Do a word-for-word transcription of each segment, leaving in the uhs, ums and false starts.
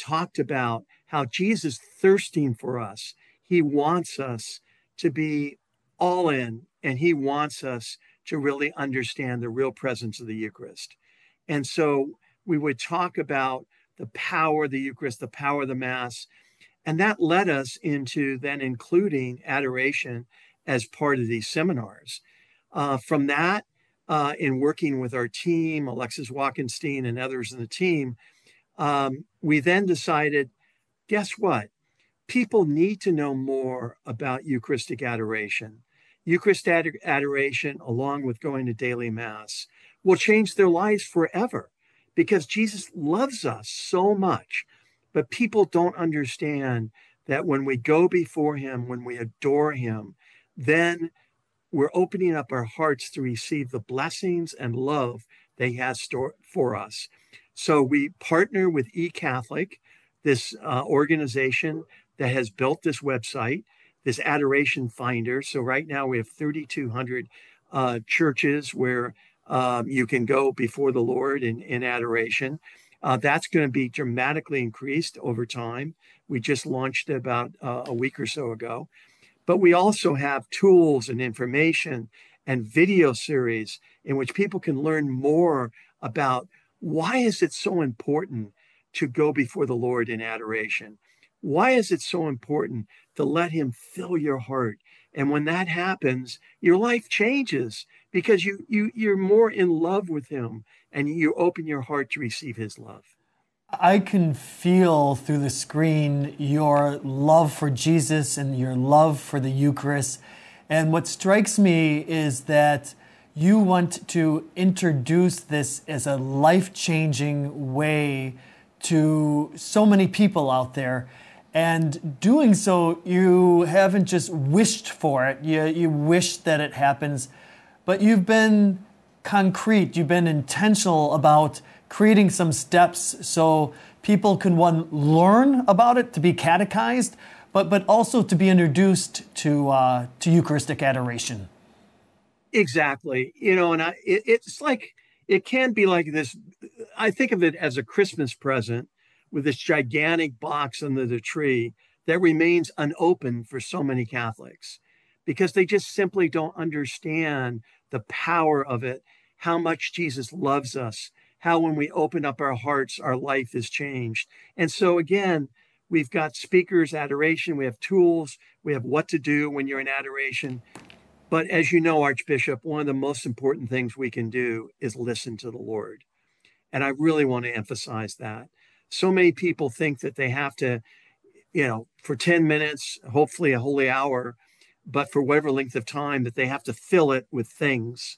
talked about how Jesus is thirsting for us. He wants us to be all in, and he wants us to really understand the real presence of the Eucharist. And so we would talk about the power of the Eucharist, the power of the Mass, and that led us into then including adoration as part of these seminars. Uh, from that, uh, in working with our team, Alexis Walkenstein and others in the team, um, we then decided, guess what? People need to know more about Eucharistic adoration. Eucharistic adoration, along with going to daily Mass, will change their lives forever because Jesus loves us so much. But people don't understand that when we go before him, when we adore him, then we're opening up our hearts to receive the blessings and love that he has stored for us. So we partner with eCatholic, this uh, organization that has built this website, this adoration finder. So right now we have thirty-two hundred uh, churches where um, you can go before the Lord in, in adoration. Uh, that's going to be dramatically increased over time. We just launched it about uh, a week or so ago. But we also have tools and information and video series in which people can learn more about why is it so important to go before the Lord in adoration? Why is it so important to let him fill your heart? And when that happens, your life changes because you, you, you're more in love with him and you open your heart to receive his love. I can feel through the screen your love for Jesus and your love for the Eucharist. And what strikes me is that you want to introduce this as a life-changing way to so many people out there. And doing so, you haven't just wished for it, you, you wish that it happens, but you've been concrete, you've been intentional about creating some steps so people can, one, learn about it, to be catechized, but, but also to be introduced to, uh, to Eucharistic adoration. Exactly. You know, and I, it, it's like, it can be like this. I think of it as a Christmas present with this gigantic box under the tree that remains unopened for so many Catholics because they just simply don't understand the power of it, how much Jesus loves us, how when we open up our hearts, our life is changed. And so again, we've got speakers, adoration, we have tools, we have what to do when you're in adoration. But as you know, Archbishop, one of the most important things we can do is listen to the Lord. And I really want to emphasize that. So many people think that they have to, you know, for ten minutes, hopefully a holy hour, but for whatever length of time, that they have to fill it with things.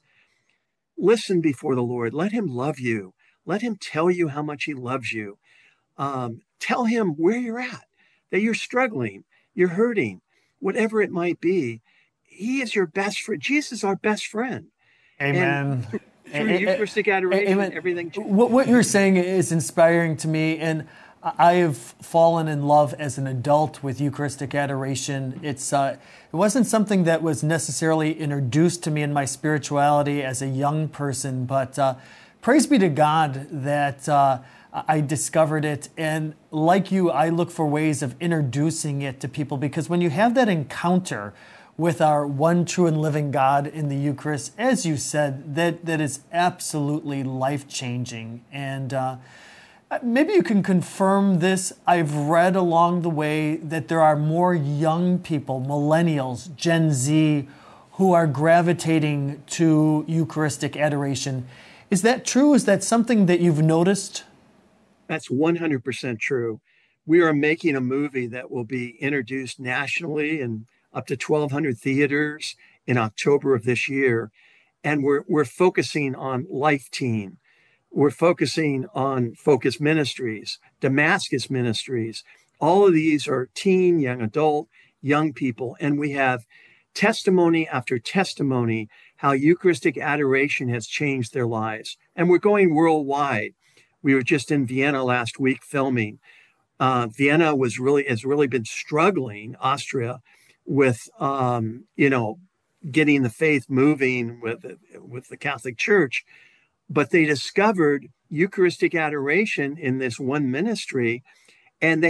Listen before the Lord. Let him love you. Let him tell you how much he loves you. Um, tell him where you're at, that you're struggling, you're hurting, whatever it might be. He is your best friend. Jesus is our best friend. Amen. And through Eucharistic adoration, Amen. Everything changes. What, what you're saying is inspiring to me, and I have fallen in love as an adult with Eucharistic adoration. It's uh, it wasn't something that was necessarily introduced to me in my spirituality as a young person, but uh, praise be to God that uh, I discovered it. And like you, I look for ways of introducing it to people, because when you have that encounter with our one true and living God in the Eucharist, as you said, that that is absolutely life-changing. And uh, maybe you can confirm this. I've read along the way that there are more young people, millennials, Gen Z, who are gravitating to Eucharistic adoration. Is that true? Is that something that you've noticed? That's one hundred percent true. We are making a movie that will be introduced nationally and up to twelve hundred theaters in October of this year. And we're, we're focusing on Life Teen. We're focusing on Focus Ministries, Damascus Ministries. All of these are teen, young adult, young people. And we have testimony after testimony how Eucharistic adoration has changed their lives. And we're going worldwide. We were just in Vienna last week filming. Uh, Vienna was really has really been struggling, Austria, with, um, you know, getting the faith moving with, with the Catholic Church. But they discovered Eucharistic adoration in this one ministry, and they